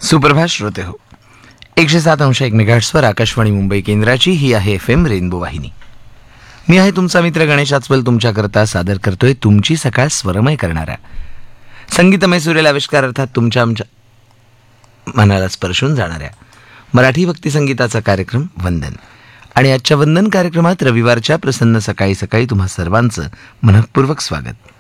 सुप्रभात श्रोते हो. 107.1 मेगाहर्ट्झवर आकाशवाणी मुंबई केंद्राची ही आहे FM रेनबो वाहिनी. मी आहे तुमचा मित्र गणेश आचवल, तुमच्याकरता सादर करतोय तुमची सकाळ स्वरमय करणारा संगीतमय सुरेल आविष्कार, अर्थात तुमच्या आमच्या मनाला स्पर्शून जाणाऱ्या मराठी भक्तिसंगीताचा कार्यक्रम वंदन. आणि आजच्या वंदन कार्यक्रमात रविवारच्या प्रसन्न सकाळी सकाळी तुम्हा सर्वांचं मनःपूर्वक स्वागत.